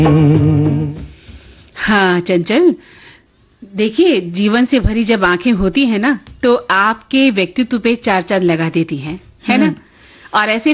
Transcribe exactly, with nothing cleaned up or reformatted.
हाँ चंचल, देखिए जीवन से भरी जब आंखें होती हैं ना तो आपके व्यक्तित्व पे चार चांद लगा देती हैं, है ना? और ऐसे